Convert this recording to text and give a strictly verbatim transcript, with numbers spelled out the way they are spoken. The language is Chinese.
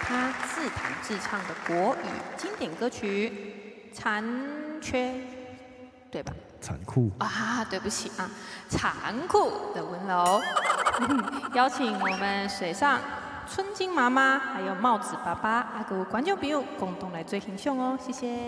他自弹自唱的国语经典歌曲《残缺》，对吧？ 残酷啊，对不起啊，残酷的温柔。邀请我们水上春金妈妈，还有帽子爸爸，还有观众朋友共同来做欣赏哦，谢谢。